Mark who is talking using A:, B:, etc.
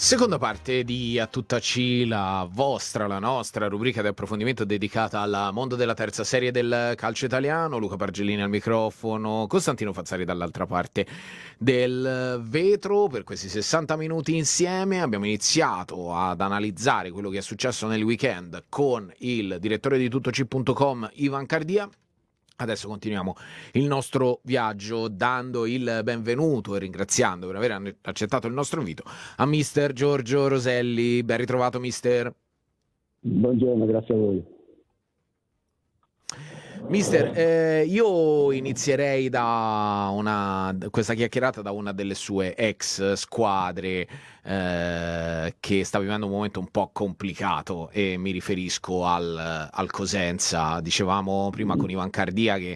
A: Seconda parte di A Tutta C, la vostra, la nostra rubrica di approfondimento dedicata al mondo della terza serie del calcio italiano. Luca Pargellini al microfono, Costantino Fazzari dall'altra parte del vetro. Per questi 60 minuti insieme abbiamo iniziato ad analizzare quello che è successo nel weekend con il direttore di tuttoc.com Ivan Cardia. Adesso continuiamo il nostro viaggio dando il benvenuto e ringraziando per aver accettato il nostro invito a mister Giorgio Roselli. Ben ritrovato, mister.
B: Buongiorno, grazie a voi.
A: Mister, io inizierei da questa chiacchierata da una delle sue ex squadre che sta vivendo un momento un po' complicato, e mi riferisco al Cosenza. Dicevamo prima con Ivan Cardia che